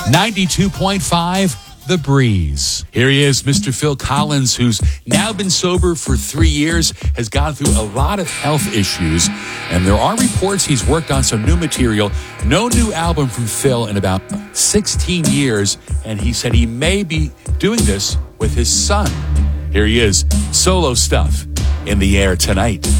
92.5 The Breeze. Here he is, Mr. Phil Collins, who's now been sober for 3 years, has gone through a lot of health issues, and there are reports he's worked on some new material. No new album from Phil in about 16 years, and he said he may be doing this with his son. Here he is, solo stuff in the air tonight.